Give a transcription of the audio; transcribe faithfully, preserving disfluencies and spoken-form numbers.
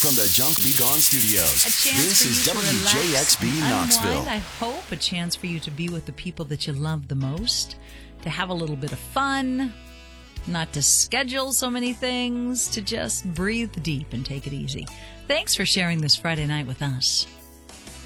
from the Junk Be Gone studios. A chance This for is you to W J X B relax and Knoxville. unwind. I hope a chance for you to be with the people that you love the most, to have a little bit of fun, not to schedule so many things, to just breathe deep and take it easy. Thanks for sharing this Friday night with us.